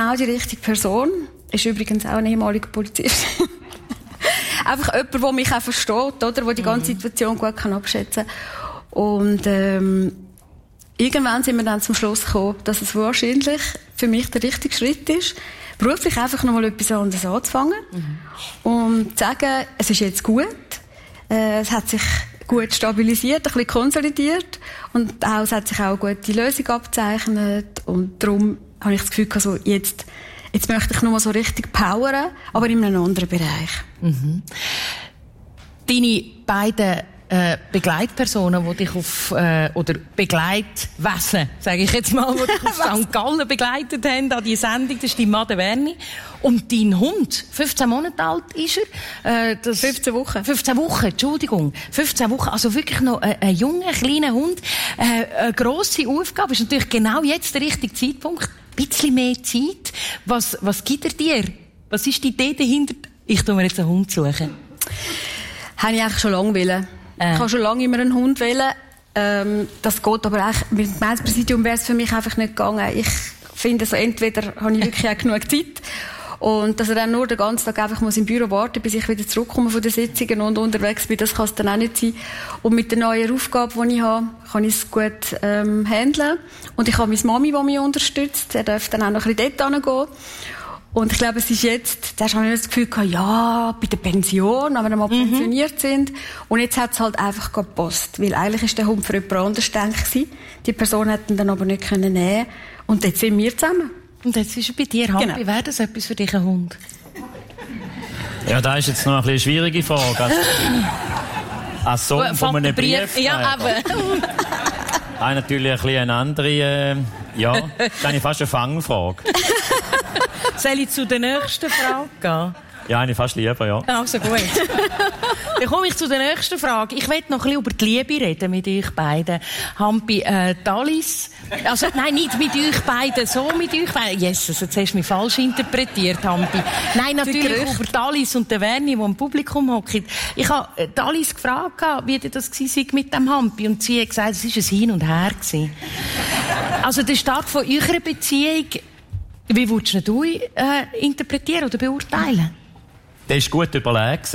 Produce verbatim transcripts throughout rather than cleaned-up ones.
genau die richtige Person. Ist übrigens auch ein ehemaliger Polizist. Einfach jemand, der mich auch versteht, oder? Der die ganze Situation gut kann abschätzen kann. Und, ähm, irgendwann sind wir dann zum Schluss gekommen, dass es wahrscheinlich für mich der richtige Schritt ist, beruflich einfach nochmal etwas anderes anzufangen. Mhm. Und zu sagen, es ist jetzt gut, äh, es hat sich gut stabilisiert, ein bisschen konsolidiert und auch, es hat sich auch eine gute Lösung abgezeichnet und darum habe ich das Gefühl, also jetzt, jetzt möchte ich nochmal so richtig powern, aber in einem anderen Bereich. Mhm. Deine beiden äh, Begleitpersonen, die dich auf, äh, oder Begleitwesen, sage ich jetzt mal, die dich auf Sankt Gallen begleitet haben an die Sendung, das ist die Madde Werni. Und dein Hund, fünfzehn Monate alt ist er. Äh, das fünfzehn Wochen. fünfzehn Wochen, Entschuldigung. fünfzehn Wochen, also wirklich noch ein, ein junger, kleiner Hund. Äh, eine grosse Aufgabe, ist natürlich genau jetzt der richtige Zeitpunkt. Ein bisschen mehr Zeit. Was, was gibt er dir? Was ist die Idee dahinter? Ich tu mir jetzt einen Hund suchen. Habe ich eigentlich schon lange wollen. Äh. Ich habe schon lange immer einen Hund wollen. Ähm, das geht aber eigentlich, mit dem Gemeindepräsidium wäre es für mich einfach nicht gegangen. Ich finde, also entweder habe ich wirklich auch genug Zeit, und dass er dann nur den ganzen Tag einfach muss im Büro warten, bis ich wieder zurückkomme von den Sitzungen und unterwegs bin, das kann es dann auch nicht sein. Und mit der neuen Aufgabe, die ich habe, kann ich es gut ähm, handeln. Und ich habe meine Mami, die mich unterstützt. Er darf dann auch noch ein bisschen dort hingehen. Und ich glaube, es ist jetzt, zuerst habe ich das Gefühl gehabt, ja, bei der Pension, wenn wir mal mhm. pensioniert sind. Und jetzt hat es halt einfach gepasst. Weil eigentlich ist der Hund für jemand anderes gedacht gewesen. Die Person hätte ihn dann aber nicht können nehmen. Und jetzt sind wir zusammen. Und jetzt ist er bei dir, Hampi. Genau. Wäre das etwas für dich, ein Hund? Ja, das ist jetzt noch eine schwierige Frage. Als, als Sohn von einem Brief. Ja, aber. Ah, natürlich ein bisschen eine andere, äh, ja, das ist eigentlich fast eine Fangfrage. Soll ich zu der nächsten Frage gehen? Ja, eigentlich fast lieber, ja. Also gut. Dann komme ich zu der nächsten Frage. Ich will noch ein bisschen über die Liebe reden mit euch beiden. Hampi, äh, Talis. Also, nein, nicht mit euch beiden, so mit euch beiden. Jesus, jetzt hast du mich falsch interpretiert, Hampi. Nein, natürlich über Talis und den Werni, die im Publikum hocken. Ich habe äh, Talis gefragt, wie das war mit dem Hampi. Und sie hat gesagt, es war ein Hin und Her gewesen. Also, der Start von eurer Beziehung, wie würdest du ihn äh, interpretieren oder beurteilen? Der war gut überlegt.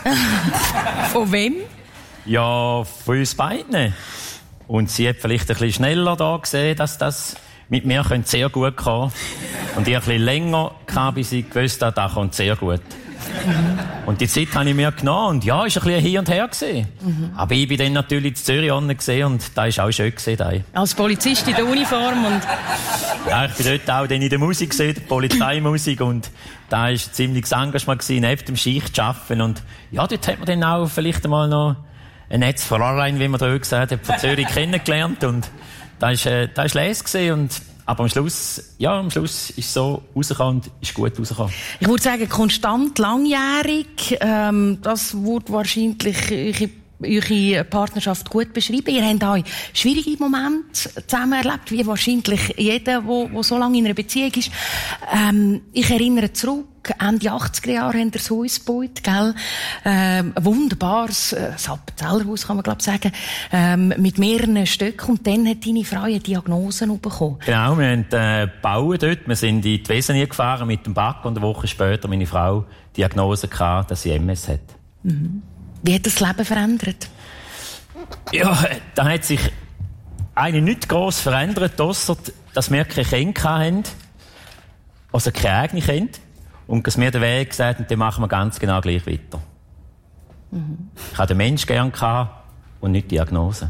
Von wem? Ja, von uns beiden. Und sie hat vielleicht ein bisschen schneller da gesehen, dass das mit mir sehr gut kommen könnte. Und ich ein bisschen länger kam, bis ich gewusst habe, das kommt sehr gut. Mhm. Und die Zeit habe ich mir genommen. Und ja, es war ein bisschen hin und her gewesen. Mhm. Aber ich bin dann natürlich in Zürich gesehen und da war auch schön gewesen. Da. Als Polizist in der Uniform und... Ja, ich bin dort auch dann in der Musik gesehen, der Polizeimusik, und da war ein ziemliches Engagement gewesen, neben dem Schicht zu arbeiten. Und ja, dort hat man dann auch vielleicht einmal noch ein Netz von Aarlein, wie man da gesagt hat, von Zürich kennengelernt. Und da war, äh, da war Les gewesen. Und aber am Schluss, ja, am Schluss ist es so rausgekommen und ist gut rausgekommen. Ich würde sagen, konstant, langjährig, ähm, das würde wahrscheinlich eure, eure Partnerschaft gut beschreiben. Ihr habt auch schwierige Momente zusammen erlebt, wie wahrscheinlich jeder, der so lange in einer Beziehung ist. Ähm, ich erinnere zurück, Ende achtziger Jahre haben wir das Haus gebaut, gell? Ähm, ein wunderbares äh, Appenzellerhaus, kann man glaub sagen, ähm, mit mehreren Stöcken. Und dann hat deine Frau eine Diagnose bekommen. Genau, wir haben äh, gebaut dort. Wir sind in die Wesenie gefahren mit dem Back und eine Woche später meine Frau die Diagnose gehabt, dass sie M S hat. Mhm. Wie hat das Leben verändert? Ja, da hat sich eigentlich nicht gross verändert, ausser dass wir keine Kinder hatten, also keine eigenen Kinder. Und dass wir den Weg gesagt haben, den machen wir ganz genau gleich weiter. Mhm. Ich hatte den Menschen gern gehabt und nicht die Diagnose.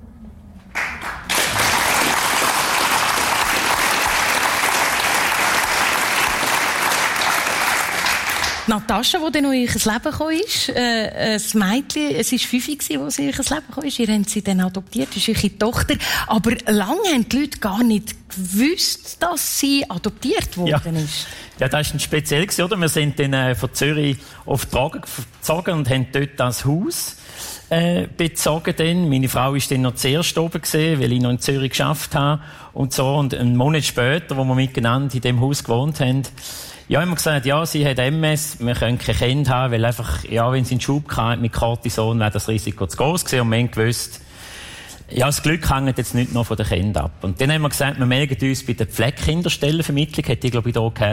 Natascha, die dann noch in euer Leben gekommen ist, äh, ein Mädchen, es war fünf, als sie in euer Leben gekommen ist. Ihr habt sie dann adoptiert, das ist eure Tochter. Aber lange haben die Leute gar nicht gewusst, dass sie adoptiert worden ja. ist. Ja, das war speziell, oder? Wir sind dann äh, von Zürich auf Tragen gezogen und haben dort das Haus äh, bezogen. Dann. Meine Frau war dann noch zuerst oben gewesen, weil ich noch in Zürich gearbeitet habe und so. Und einen Monat später, wo wir miteinander in dem Haus gewohnt haben, ja, haben wir gesagt, ja, sie hat M S, wir können kein Kind haben, weil einfach, ja, wenn sie einen Schub hatte mit Cortison, wäre das Risiko zu groß gewesen. Und wir haben gewusst, ja, das Glück hängt jetzt nicht nur von den Kindern ab. Und dann haben wir gesagt, wir melden uns bei der Pflegekinderstellenvermittlung, hätte ich, glaube ich, hier gehört.